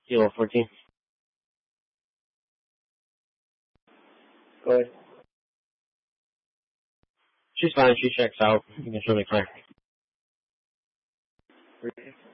Kilo 14. Go ahead. She's fine. She checks out. You can show me fine.